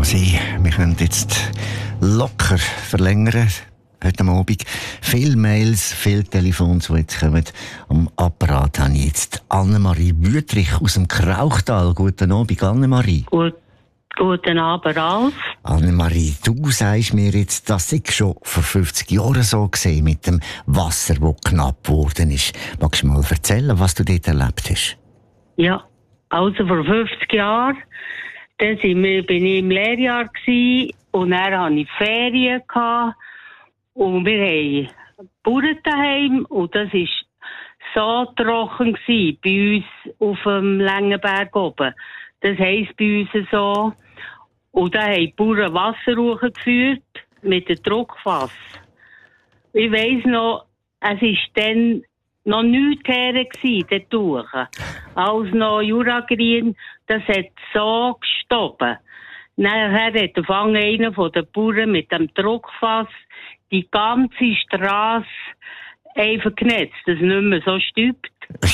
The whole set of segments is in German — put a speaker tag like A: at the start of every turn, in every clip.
A: sein. Wir können jetzt locker verlängern. Heute Abend viele Mails, viele Telefone, die jetzt kommen. Am Apparat habe ich jetzt Annemarie Wüthrich aus dem Krauchtal. Guten Abend, Annemarie.
B: Guten Abend, Ralf.
A: Annemarie, du sagst mir jetzt, das sei schon vor 50 Jahren so gesehen mit dem Wasser, das knapp geworden ist. Magst du mal erzählen, was du dort erlebt hast?
B: Ja, also vor 50 Jahren bin ich im Lehrjahr gewesen, und dann hatte ich Ferien gehabt, und wir haben Bauern daheim, und das war so trocken gewesen, bei uns auf dem Längenberg oben. Das heisst bei uns so. Und da haben die Bauern Wasser hochgeführt mit dem Druckfass. Ich weiss noch, es war dann noch nichts gehört dort durch. Als noch Juragrün, das hat so gestoben. Nachher hat einer von den Bauern mit dem Druckfass die ganze Strasse einfach genetzt, dass es nicht mehr so stübt.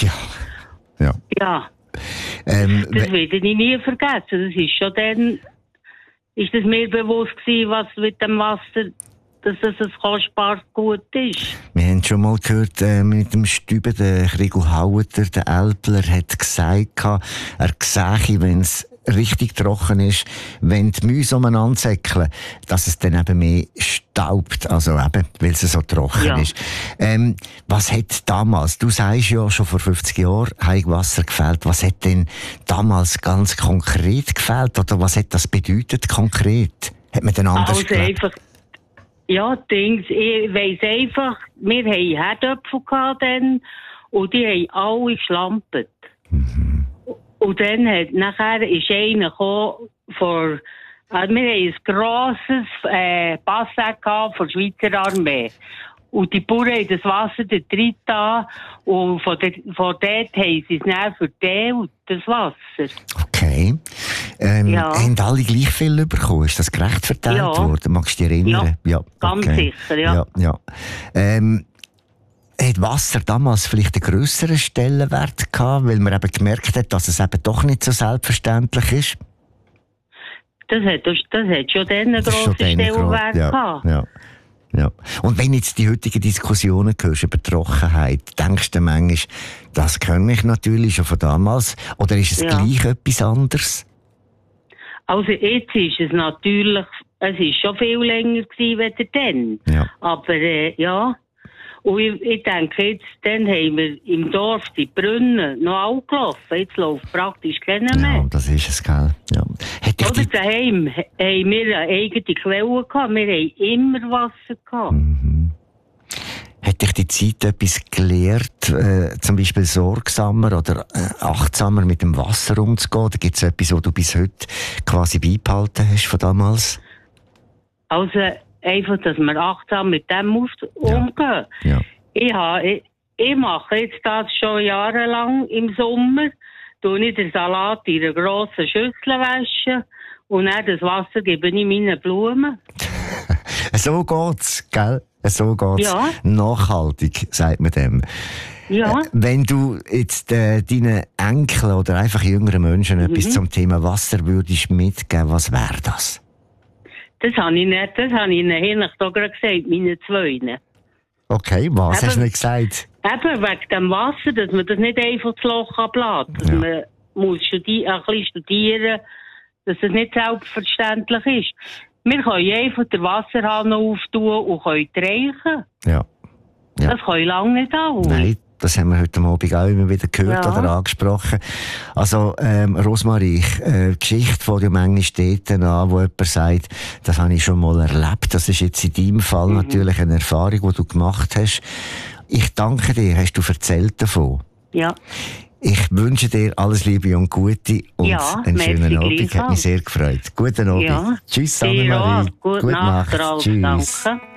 B: Ja. Das werde ich nie vergessen. Das ist schon dann, ist es mir bewusst gewesen, was mit dem Wasser, dass es ein kostbares Gut ist.
A: Wir haben schon mal gehört, mit dem Stüben, der Krigo Haueter, der Älpler, hat gesagt, er sehe, wenn es richtig trocken ist, wenn die Mäuse umeinander säckeln, dass es dann eben mehr staubt, also eben, weil es so trocken ist. Was hat damals, du sagst ja schon vor 50 Jahren, Wasser gefehlt, was hat denn damals ganz konkret gefehlt, oder was hat das bedeutet konkret? Hat man denn anders gelebt?
B: Einfach, ich weiss einfach, wir hatten Herdöpfel dann, und die haben alle geschlampert. Und dann nachher ist einer gekommen wir hatten ein grosses Bassin von der Schweizer Armee. Und die Bauern haben das Wasser dort rein getan, und von dort haben sie es dann verteilt, das Wasser.
A: Okay. Haben alle gleich viel bekommen? Ist das gerecht verteilt worden? Magst du dich erinnern?
B: Ja, ganz sicher, ja.
A: Hat Wasser damals vielleicht einen grösseren Stellenwert gehabt, weil man eben gemerkt hat, dass es eben doch nicht so selbstverständlich ist?
B: Das hat schon dann einen grossen Stellenwert gehabt.
A: Ja. Und wenn jetzt die heutigen Diskussionen hörst über Trockenheit, denkst du manchmal, das kenne ich natürlich schon von damals, oder ist es gleich etwas anderes?
B: Also jetzt ist es natürlich, es ist schon viel länger gewesen als dann. Ja. Aber und ich denke jetzt, dann haben wir im Dorf die Brunnen noch alle gelaufen. Jetzt läuft praktisch keiner mehr.
A: Ja, das ist es, gell? Ja.
B: Oder daheim haben wir eine eigene Quelle gehabt. Wir haben immer Wasser gehabt.
A: Hat dich die Zeit etwas gelehrt, zum Beispiel sorgsamer oder achtsamer mit dem Wasser umzugehen? Oder gibt es etwas, was du bis heute quasi beibehalten hast von damals?
B: Also, einfach, dass wir achtsam mit dem umgehen.
A: Ja.
B: Ich mache jetzt das schon jahrelang im Sommer. Tue ich den Salat in einer grossen Schüssel waschen und dann das Wasser gebe ich meinen Blumen.
A: So geht's, gell? So geht's.
B: Ja.
A: Nachhaltig, sagt man dem.
B: Ja.
A: Wenn du jetzt deinen Enkeln oder einfach jüngeren Menschen etwas zum Thema Wasser würdest mitgeben, was wäre das?
B: Das habe ich nicht. Das habe ich ihnen doch gerade gesagt, meine zwei.
A: Okay, was hast du nicht gesagt?
B: Eben wegen dem Wasser, dass man das nicht einfach das Loch ablässt. Dass man muss ein bisschen studieren, dass das nicht selbstverständlich ist. Wir können einfach den Wasserhahn auftun und können reichen. Ja. Das können lange nicht auch.
A: Nein. Das haben wir heute Abend auch immer wieder gehört oder angesprochen. Also, Rosmarie, Geschichte von dir manchmal dort an, wo jemand sagt, das habe ich schon mal erlebt. Das ist jetzt in deinem Fall natürlich eine Erfahrung, die du gemacht hast. Ich danke dir, hast du erzählt davon. Ja. Ich wünsche dir alles Liebe und Gute und einen schönen Abend. Hat mich sehr gefreut. Guten Abend.
B: Ja.
A: Tschüss, Annemarie.
B: Gute Nacht.
A: Tschüss.
B: Danke.